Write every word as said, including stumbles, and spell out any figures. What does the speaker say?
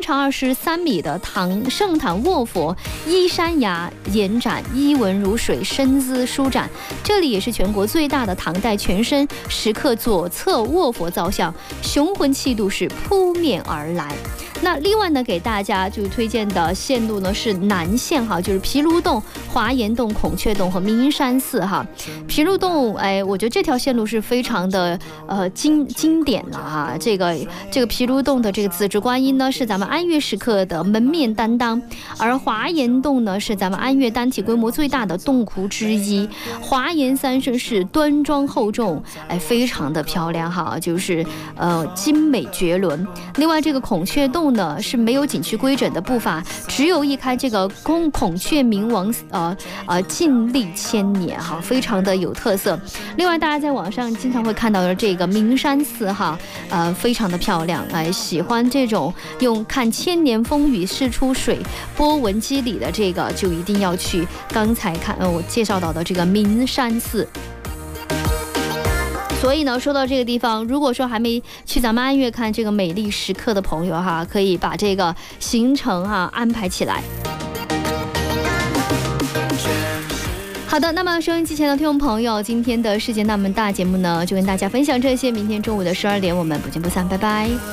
长二十三米的唐圣坛卧佛，依山崖延展，依纹如水，身姿舒展。这里也是全国最大的唐代全身石刻左侧卧佛造像，雄浑气度是扑面而来。那另外呢，给大家就推荐的线路呢是南线哈，就是毗卢洞、华严洞、孔雀洞和明山寺哈。毗卢洞，哎，我觉得这条线路是非常的呃经经典了哈。这个这个毗卢洞的这个紫竹观音呢，是咱们安岳石刻的门面担当，而华严洞呢是咱们安岳单体规模最大的洞窟之一。华严三圣是端庄厚重，哎，非常的漂亮哈，就是呃精美绝伦。另外这个孔雀洞呢是没有景区规整的步伐，只有一开这个孔孔雀明王呃呃静立千年哈，非常的有特色。另外大家在网上经常会看到的这个明山寺哈，呃非常的漂亮，哎，喜欢这种用看千年风雨试出水波纹肌理的这个，就一定要去刚才看呃我介绍到的这个明山寺。所以呢，说到这个地方，如果说还没去咱们安岳看这个美丽时刻的朋友哈，可以把这个行程哈安排起来。好的，那么收音机前的听众朋友，今天的世界那么大节目呢，就跟大家分享这些。明天中午的十二点，我们不见不散，拜拜。